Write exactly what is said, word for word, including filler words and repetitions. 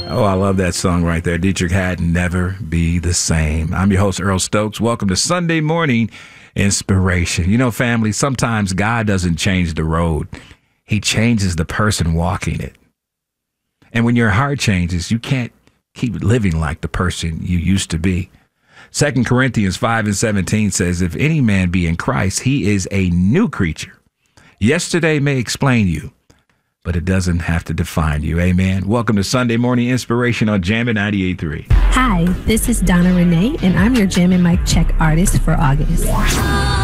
Oh, I love that song right there. Dietrich Haddon, Never Be the Same. I'm your host, Earl Stokes. Welcome to Sunday Morning Inspiration. You know, family, sometimes God doesn't change the road. He changes the person walking it. And when your heart changes, you can't keep living like the person you used to be. Second Corinthians five and seventeen says, if any man be in Christ, he is a new creature. Yesterday may explain you, but it doesn't have to define you. Amen. Welcome to Sunday Morning Inspiration on Jammin' ninety-eight point three. Hi, this is Donna Renee, and I'm your Jam and Mic Check artist for August.